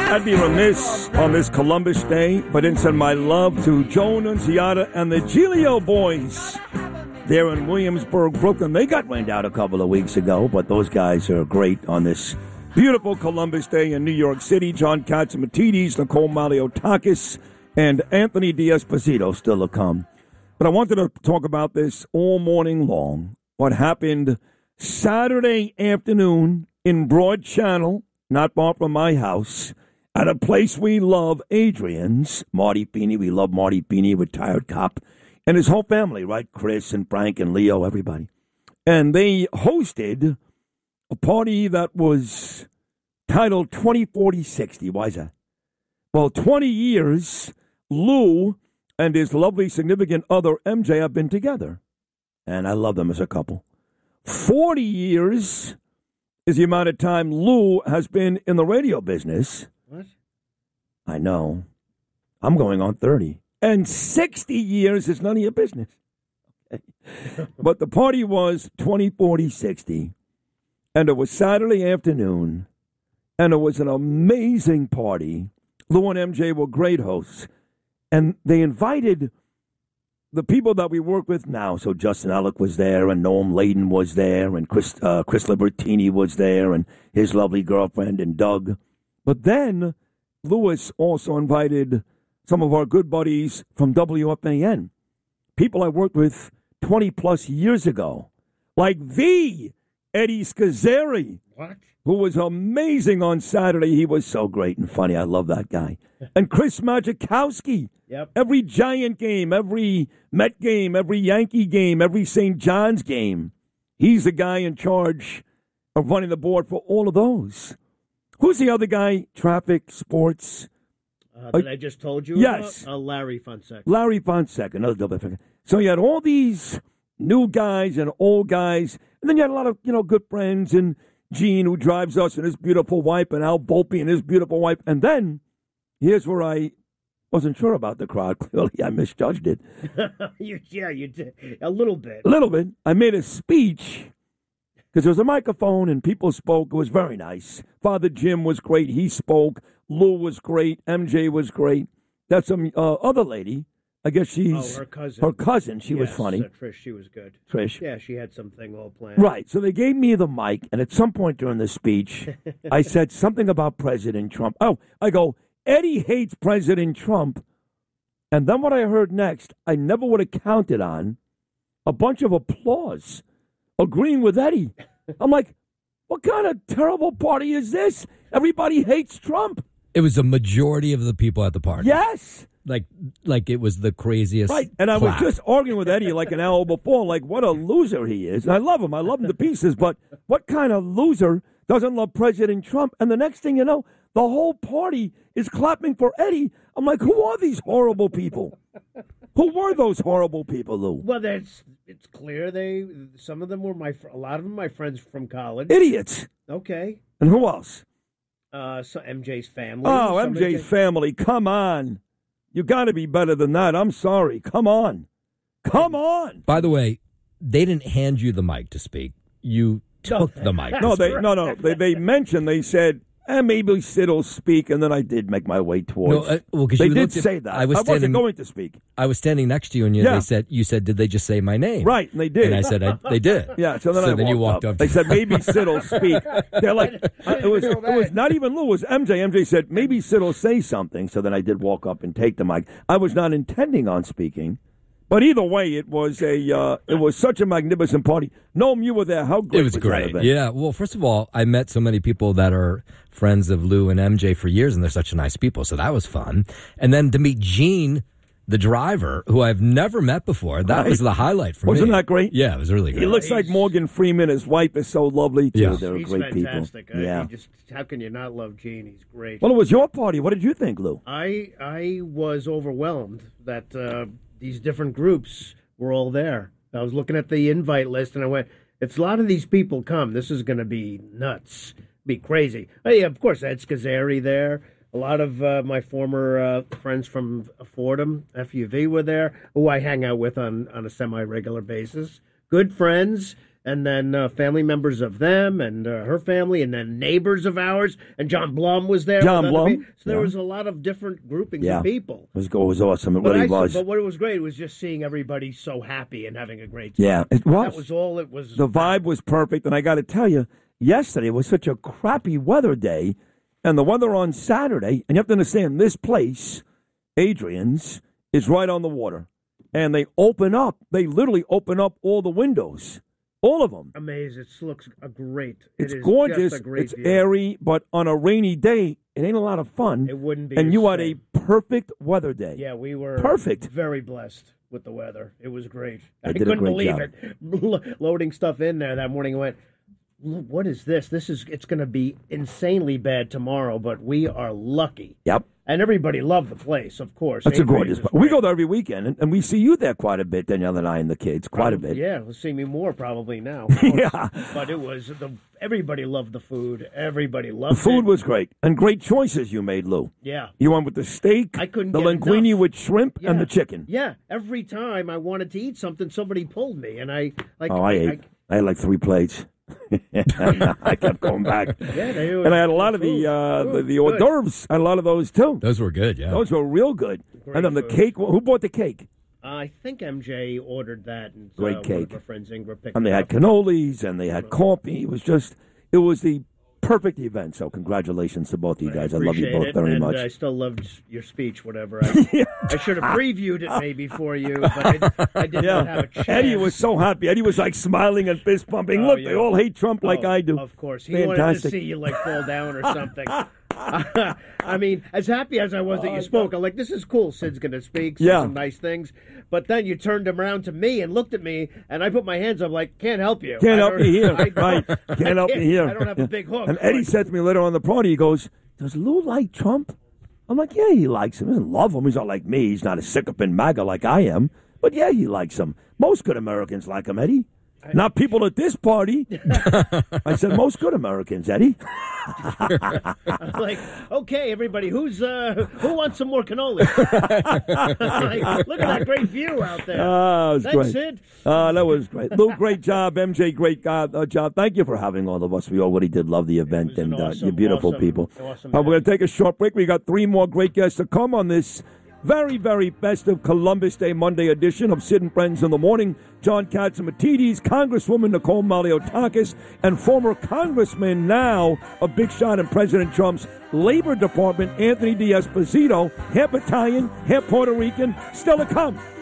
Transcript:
I'd be remiss on this Columbus Day, but didn't send my love to Joe Nunziata and the Giglio boys there in Williamsburg, Brooklyn. They got rained out a couple of weeks ago, but those guys are great on this beautiful Columbus Day in New York City. John Catsimatidis, Nicole Maliotakis, and Anthony D'Esposito still to come. But I wanted to talk about this all morning long. What happened Saturday afternoon in Broad Channel, not far from my house, at a place we love, Adrian's. Marty Feeney, we love Marty Feeney, retired cop, and his whole family, right? Chris and Frank and Leo, everybody. And they hosted a party that was titled 20-40-60. Why is that? Well, 20 years, Lou and his lovely significant other, MJ, have been together. And I love them as a couple. 40 years is the amount of time Lou has been in the radio business. What? I know. I'm going on 30. And 60 years is none of your business. Okay. But the party was 20-40-60. And it was Saturday afternoon. And it was an amazing party. Lou and MJ were great hosts. And they invited the people that we work with now. So Justin Alec was there, and Noam Layden was there, and Chris Libertini was there, and his lovely girlfriend, and Doug. But then Lewis also invited some of our good buddies from WFAN, people I worked with 20-plus years ago, like the Eddie Scazzeri. What? Who was amazing on Saturday. He was so great and funny. I love that guy. And Chris Majikowski. Yep. Every Giant game, every Met game, every Yankee game, every St. John's game. He's the guy in charge of running the board for all of those. Who's the other guy? Traffic, sports. That I just told you yes. about? Larry Fonseca. Larry Fonseca, another double. So you had all these new guys and old guys, and then you had a lot of, good friends, and Gene, who drives us, and his beautiful wife, and Al Volpe and his beautiful wife. And then, here's where I wasn't sure about the crowd. Clearly, I misjudged it. You did. A little bit. A little bit. I made a speech, because there was a microphone, and people spoke. It was very nice. Father Jim was great. He spoke. Lou was great. MJ was great. That's some other lady. I guess she's her cousin. Her cousin. She was funny. Trish, she was good. Trish. Yeah, she had something all planned. Right. So they gave me the mic, and at some point during the speech, I said something about President Trump. Oh, I go, Eddie hates President Trump. And then what I heard next, I never would have counted on a bunch of applause agreeing with Eddie. I'm like, what kind of terrible party is this? Everybody hates Trump. It was a majority of the people at the party. Yes. Like it was the craziest. Right. And I clap. was just arguing with Eddie like an hour before, like what a loser he is. And I love him. I love him to pieces. But what kind of loser doesn't love President Trump? And the next thing you know, the whole party is clapping for Eddie. I'm like, who are these horrible people? Who were those horrible people, Lou? Well, it's clear some of them were a lot of them my friends from college. Idiots. Okay. And who else? So MJ's family. Oh, MJ's family. Come on. You got to be better than that. I'm sorry. Come on. Come on. By the way, they didn't hand you the mic to speak. You took the mic. No, they mentioned, they said, maybe Sid will speak, and then I did make my way towards. They did say that. I wasn't going to speak. I was standing next to you, and you said, did they just say my name? Right, and they did. And I said, they did. Yeah, so then you walked up. They said, maybe Sid will speak. They're like, it was not even Lou, it was MJ. MJ said, maybe Sid will say something. So then I did walk up and take the mic. I was not intending on speaking. But either way, it was such a magnificent party. Noam, you were there. How great was great. That yeah. Well, first of all, I met so many people that are friends of Lou and MJ for years, and they're such nice people. So that was fun. And then to meet Gene, the driver, who I've never met before, that was the highlight for me. Wasn't that great? Yeah, it was really great. He looks like Morgan Freeman. His wife is so lovely, too. Yeah. They're He's great fantastic. people. Yeah. How can you not love Gene? He's great. Well, it was your party. What did you think, Lou? I was overwhelmed that these different groups were all there. I was looking at the invite list, and I went, it's a lot of these people come. This is going to be nuts, be crazy. Oh, yeah, of course, Ed Scazzeri there. A lot of my former friends from Fordham, FUV, were there, who I hang out with on a semi-regular basis. Good friends. and then family members of them and her family, and then neighbors of ours. And John Blum was there. John Blum. So there was a lot of different groupings of people. It was awesome. It really was. But what was great was just seeing everybody so happy and having a great time. Yeah, it was. That was all it was. The vibe was perfect, and I got to tell you, yesterday was such a crappy weather day, and the weather on Saturday, and you have to understand, this place, Adrian's, is right on the water. And they literally open up all the windows. All of them. Amazing. It looks great. It's gorgeous. It's view. Airy, but on a rainy day, it ain't a lot of fun. It wouldn't be. And you had a perfect weather day. Yeah, we were perfect. Very blessed with the weather. It was great. I couldn't believe it. Loading stuff in there that morning, I went, what is this? It's going to be insanely bad tomorrow, but we are lucky. Yep. And everybody loved the place, of course. That's a gorgeous place. We go there every weekend, and we see you there quite a bit, Danielle and I and the kids, quite a bit. Yeah, we'll see me more probably now. Yeah. But it was, everybody loved the food. Everybody loved it. The food was great, and great choices you made, Lou. Yeah. You went with the steak, I couldn't the get linguine enough. with shrimp, and the chicken. Yeah, every time I wanted to eat something, somebody pulled me, and I had like 3 plates. I kept going back. Yeah, and I had a lot of the hors d'oeuvres. I had a lot of those, too. Those were good, yeah. Those were real good. Great and then the food. cake. Who bought the cake? I think MJ ordered that. And, Great cake. One of her friends, Ingrid, picked And they it had up. cannolis, and they had coffee. It was the perfect event. So congratulations to both of you guys. I love you both very much. I still loved your speech, whatever. I should have previewed it maybe for you, but I did not have a chance. Eddie was so happy. Eddie was like smiling and fist pumping. Look, they all hate Trump like I do. Of course. He wanted to see you like fall down or something. I mean, as happy as I was that you spoke, I'm like, this is cool. Sid's going to speak, say some nice things. But then you turned him around to me and looked at me, and I put my hands up like, can't help you. Can't help you here. Right. Can't help you here. I don't have a big hook. And Eddie said to me later on in the party, he goes, does Lou like Trump? I'm like, yeah, he likes him. He doesn't love him. He's not like me. He's not a sick-up-in MAGA like I am. But yeah, he likes him. Most good Americans like him, Eddie. Not people at this party. I said, most good Americans, Eddie. I'm like, okay, everybody, who wants some more cannoli? Like, look at that great view out there. That's great. Sid? That was great. Lou, great job. MJ, great job. Thank you for having all of us. We already did love the event, and you beautiful people. Awesome we're going to take a short break. We got 3 more great guests to come on this very, very festive Columbus Day Monday edition of Sid and Friends in the Morning. John Catsimatidis, Congresswoman Nicole Maliotakis, and former Congressman, now a big shot in President Trump's Labor Department, Anthony D'Esposito, half Italian, half Puerto Rican, still to come.